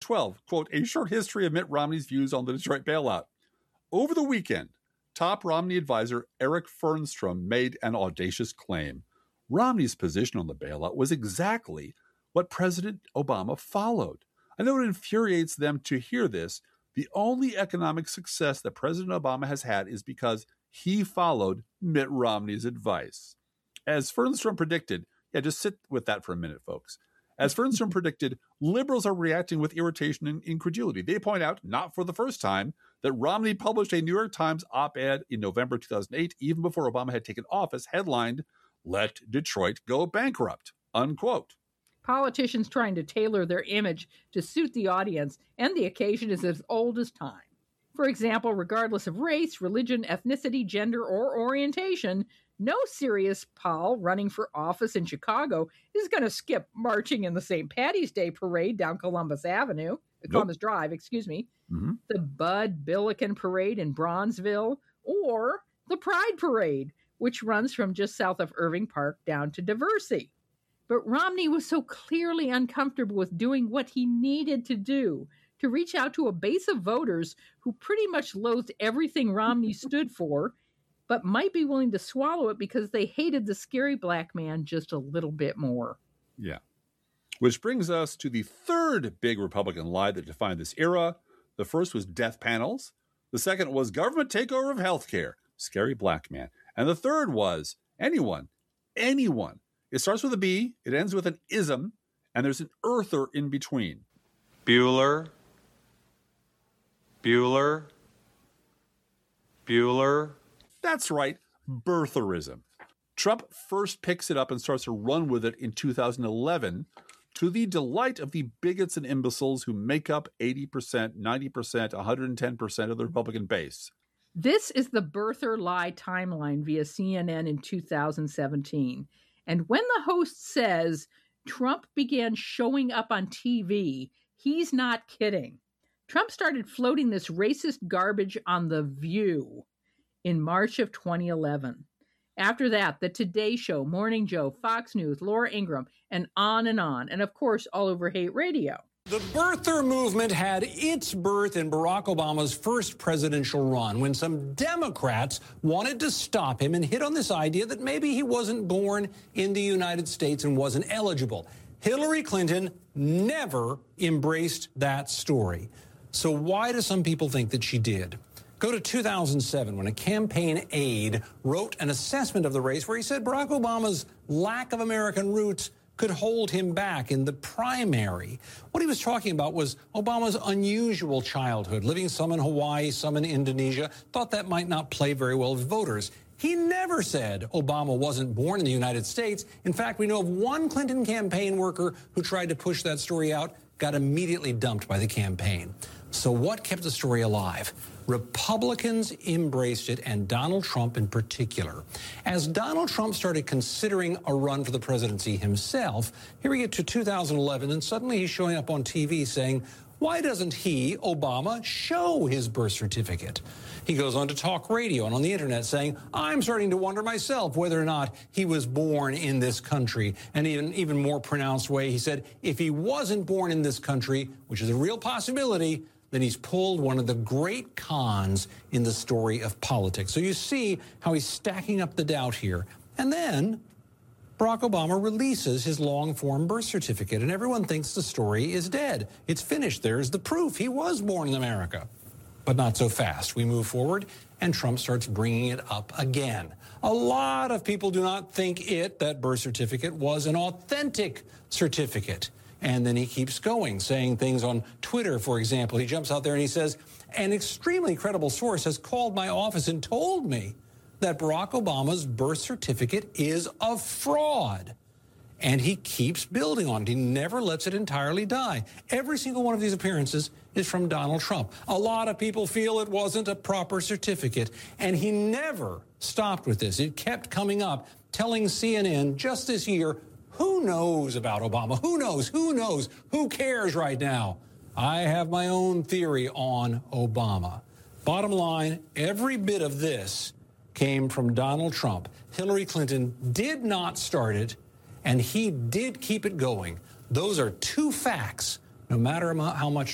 12, quote, a short history of Mitt Romney's views on the Detroit bailout. Over the weekend, top Romney advisor Eric Fernstrom made an audacious claim. Romney's position on the bailout was exactly what President Obama followed. I know it infuriates them to hear this. The only economic success that President Obama has had is because he followed Mitt Romney's advice. As Fernstrom predicted, just sit with that for a minute, folks. As Fernstrom predicted, liberals are reacting with irritation and incredulity. They point out, not for the first time, that Romney published a New York Times op-ed in November 2008, even before Obama had taken office, headlined, "Let Detroit Go Bankrupt," unquote. Politicians trying to tailor their image to suit the audience and the occasion is as old as time. For example, regardless of race, religion, ethnicity, gender, or orientation, no serious pol running for office in Chicago is going to skip marching in the St. Patty's Day parade down Columbus Drive, the Bud Billiken Parade in Bronzeville, or the Pride Parade, which runs from just south of Irving Park down to Diversey. But Romney was so clearly uncomfortable with doing what he needed to do to reach out to a base of voters who pretty much loathed everything Romney stood for, but might be willing to swallow it because they hated the scary black man just a little bit more. Yeah. Which brings us to the third big Republican lie that defined this era. The first was death panels. The second was government takeover of healthcare. Scary black man. And the third was anyone. It starts with a B, it ends with an ism, and there's an earther in between. Bueller. That's right, birtherism. Trump first picks it up and starts to run with it in 2011 to the delight of the bigots and imbeciles who make up 80%, 90%, 110% of the Republican base. This is the birther lie timeline via CNN in 2017. And when the host says Trump began showing up on TV, he's not kidding. Trump started floating this racist garbage on The View in March of 2011. After that, The Today Show, Morning Joe, Fox News, Laura Ingraham, and on, and of course, all over hate radio. The birther movement had its birth in Barack Obama's first presidential run when some Democrats wanted to stop him and hit on this idea that maybe he wasn't born in the United States and wasn't eligible. Hillary Clinton never embraced that story. So why do some people think that she did? Go to 2007 when a campaign aide wrote an assessment of the race where he said Barack Obama's lack of American roots could hold him back in the primary. What he was talking about was Obama's unusual childhood, living some in Hawaii, some in Indonesia, thought that might not play very well with voters. He never said Obama wasn't born in the United States. In fact, we know of one Clinton campaign worker who tried to push that story out, got immediately dumped by the campaign. So what kept the story alive? Republicans embraced it, and Donald Trump in particular. As Donald Trump started considering a run for the presidency himself, here we get to 2011, and suddenly he's showing up on TV saying, why doesn't he, Obama, show his birth certificate? He goes on to talk radio and on the internet saying, I'm starting to wonder myself whether or not he was born in this country. And in an even more pronounced way, he said, if he wasn't born in this country, which is a real possibility, then he's pulled one of the great cons in the story of politics. So you see how he's stacking up the doubt here. And then Barack Obama releases his long-form birth certificate, and everyone thinks the story is dead. It's finished. There's the proof. He was born in America. But not so fast. We move forward, and Trump starts bringing it up again. A lot of people do not think that birth certificate was an authentic certificate. And then he keeps going, saying things on Twitter, for example. He jumps out there and he says, an extremely credible source has called my office and told me that Barack Obama's birth certificate is a fraud. And he keeps building on it. He never lets it entirely die. Every single one of these appearances is from Donald Trump. A lot of people feel it wasn't a proper certificate. And he never stopped with this. It kept coming up, telling CNN just this year, who knows about Obama? Who knows? Who knows? Who cares right now? I have my own theory on Obama. Bottom line, every bit of this came from Donald Trump. Hillary Clinton did not start it, and he did keep it going. Those are two facts, no matter how much